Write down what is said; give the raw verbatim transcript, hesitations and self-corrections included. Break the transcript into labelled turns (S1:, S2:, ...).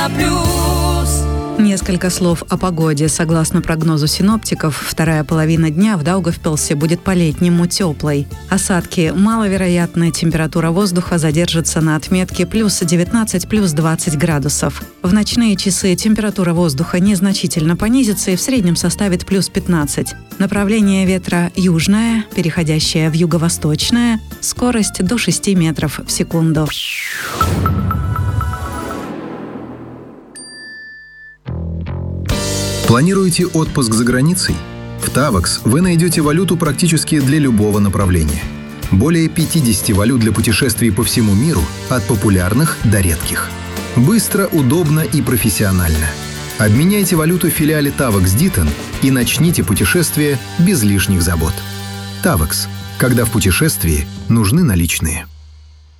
S1: Несколько слов о погоде. Согласно прогнозу синоптиков, вторая половина дня в Даугавпилсе будет по-летнему теплой. Осадки маловероятны, температура воздуха задержится на отметке плюс девятнадцать, плюс двадцать градусов. В ночные часы температура воздуха незначительно понизится и в среднем составит плюс пятнадцать. Направление ветра южное, переходящее в юго-восточное, скорость до шести метров в секунду.
S2: Планируете отпуск за границей? В Tavax вы найдете валюту практически для любого направления. Более пятьдесят валют для путешествий по всему миру, от популярных до редких. Быстро, удобно и профессионально. Обменяйте валюту в филиале Tavax Ditton и начните путешествие без лишних забот. Tavax. Когда в путешествии нужны наличные.